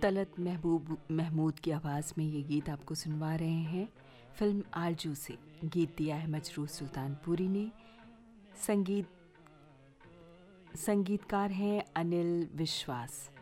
तलत महमूद की आवाज़ में ये गीत आपको सुनवा रहे हैं फिल्म आरजू से। गीत दिया है मजरूह सुल्तानपुरी ने। संगीतकार हैं अनिल विश्वास।